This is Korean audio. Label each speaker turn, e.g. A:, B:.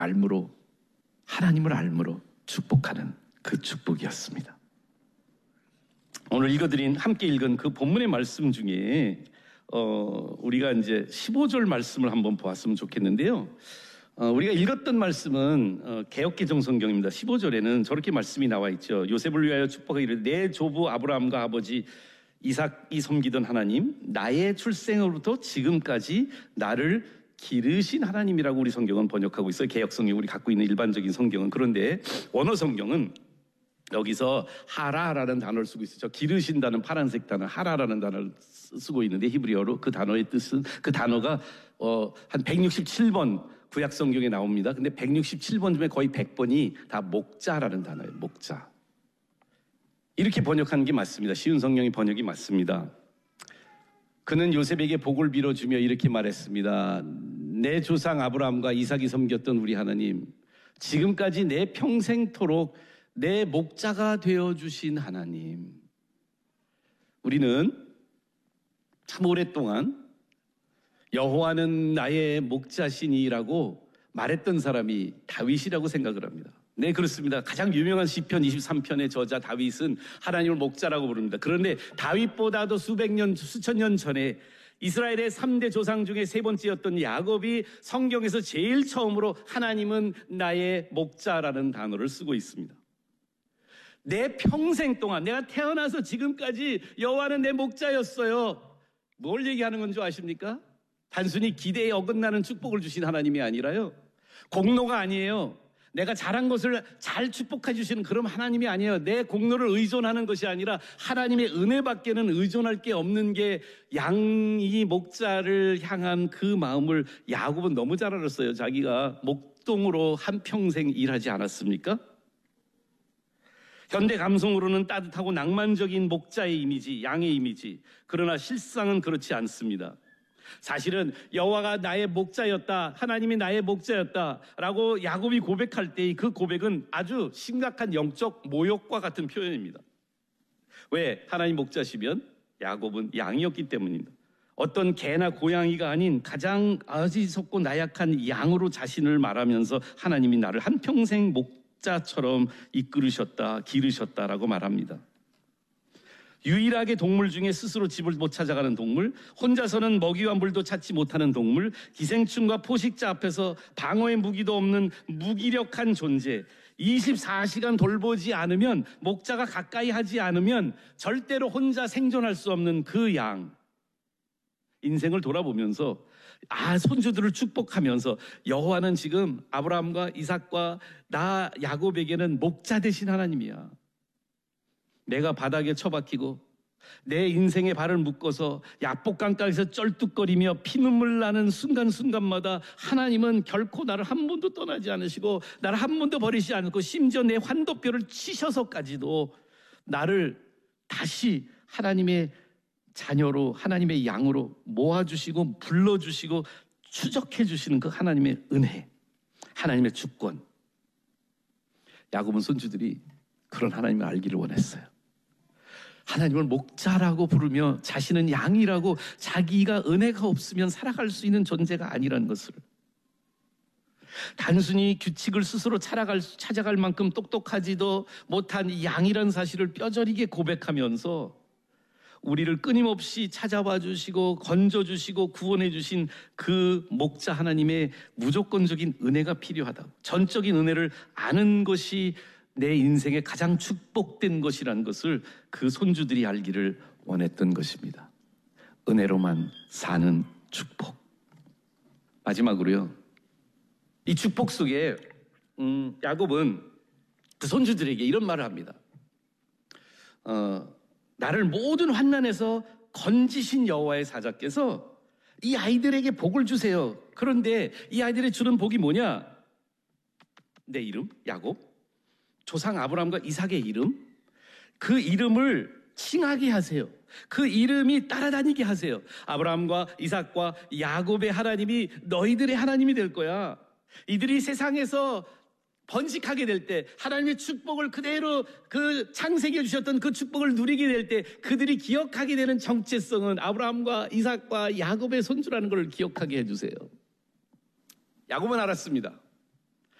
A: 알므로, 하나님을 알므로 축복하는 그 축복이었습니다. 오늘 함께 읽은 그 본문의 말씀 중에 우리가 이제 15절 말씀을 한번 보았으면 좋겠는데요. 우리가 읽었던 말씀은 개역개정 성경입니다. 15절에는 저렇게 말씀이 나와 있죠. 요셉을 위하여 축복하기를 이르되 내 조부 아브라함과 아버지 이삭이 섬기던 하나님, 나의 출생으로부터 지금까지 나를 기르신 하나님이라고 우리 성경은 번역하고 있어요. 개역 성경, 우리 갖고 있는 일반적인 성경은. 그런데 원어 성경은 여기서 하라라는 단어를 쓰고 있어요. 기르신다는 파란색 단어 하라라는 단어를 쓰고 있는데 히브리어로 그 단어의 뜻은, 그 단어가 한 167번 구약 성경에 나옵니다. 근데 167번 중에 거의 100번이 다 목자라는 단어예요. 목자. 이렇게 번역하는 게 맞습니다. 쉬운 성경의 번역이 맞습니다. 그는 요셉에게 복을 빌어주며 이렇게 말했습니다. 내 조상 아브라함과 이삭이 섬겼던 우리 하나님, 지금까지 내 평생토록 내 목자가 되어주신 하나님, 우리는 참 오랫동안 여호와는 나의 목자시니라고 말했던 사람이 다윗이라고 생각을 합니다. 네, 그렇습니다. 가장 유명한 시편 23편의 저자 다윗은 하나님을 목자라고 부릅니다. 그런데 다윗보다도 수천 년 전에 이스라엘의 3대 조상 중에 세 번째였던 야곱이 성경에서 제일 처음으로 하나님은 나의 목자라는 단어를 쓰고 있습니다. 내 평생 동안, 내가 태어나서 지금까지 여호와는 내 목자였어요. 뭘 얘기하는 건 줄 아십니까? 단순히 기대에 어긋나는 축복을 주신 하나님이 아니라요, 공로가 아니에요. 내가 잘한 것을 잘 축복해 주시는 그런 하나님이 아니에요. 내 공로를 의존하는 것이 아니라 하나님의 은혜밖에는 의존할 게 없는 게 양이 목자를 향한 그 마음을 야곱은 너무 잘 알았어요. 자기가 목동으로 한평생 일하지 않았습니까? 현대 감성으로는 따뜻하고 낭만적인 목자의 이미지, 양의 이미지. 그러나 실상은 그렇지 않습니다. 사실은 여호와가 나의 목자였다, 하나님이 나의 목자였다라고 야곱이 고백할 때 그 고백은 아주 심각한 영적 모욕과 같은 표현입니다. 왜? 하나님 목자시면 야곱은 양이었기 때문입니다. 어떤 개나 고양이가 아닌 가장 어리석고 나약한 양으로 자신을 말하면서 하나님이 나를 한평생 목자처럼 이끌으셨다, 기르셨다라고 말합니다. 유일하게 동물 중에 스스로 집을 못 찾아가는 동물, 혼자서는 먹이와 물도 찾지 못하는 동물, 기생충과 포식자 앞에서 방어의 무기도 없는 무기력한 존재, 24시간 돌보지 않으면, 목자가 가까이 하지 않으면 절대로 혼자 생존할 수 없는 그 양. 인생을 돌아보면서 손주들을 축복하면서 여호와는 지금 아브라함과 이삭과 나 야곱에게는 목자 되신 하나님이야. 내가 바닥에 처박히고 내 인생의 발을 묶어서 약복강가에서 쩔뚝거리며 피눈물 나는 순간순간마다 하나님은 결코 나를 한 번도 떠나지 않으시고 나를 한 번도 버리지 않고 심지어 내 환도뼈를 치셔서까지도 나를 다시 하나님의 자녀로, 하나님의 양으로 모아주시고 불러주시고 추적해 주시는 그 하나님의 은혜, 하나님의 주권. 야곱은 손주들이 그런 하나님을 알기를 원했어요. 하나님을 목자라고 부르며 자신은 양이라고, 자기가 은혜가 없으면 살아갈 수 있는 존재가 아니라는 것을, 단순히 규칙을 스스로 찾아갈 만큼 똑똑하지도 못한 양이라는 사실을 뼈저리게 고백하면서 우리를 끊임없이 찾아와 주시고 건져주시고 구원해 주신 그 목자 하나님의 무조건적인 은혜가 필요하다, 전적인 은혜를 아는 것이 내 인생에 가장 축복된 것이라는 것을 그 손주들이 알기를 원했던 것입니다. 은혜로만 사는 축복. 마지막으로요, 이 축복 속에 야곱은 그 손주들에게 이런 말을 합니다. 나를 모든 환난에서 건지신 여호와의 사자께서 이 아이들에게 복을 주세요. 그런데 이 아이들이 주는 복이 뭐냐? 내 이름 야곱, 조상 아브라함과 이삭의 이름, 그 이름을 칭하게 하세요. 그 이름이 따라다니게 하세요. 아브라함과 이삭과 야곱의 하나님이 너희들의 하나님이 될 거야. 이들이 세상에서 번식하게 될 때, 하나님의 축복을 그대로 그 창세기에 주셨던 그 축복을 누리게 될 때 그들이 기억하게 되는 정체성은 아브라함과 이삭과 야곱의 손주라는 걸 기억하게 해주세요. 야곱은 알았습니다.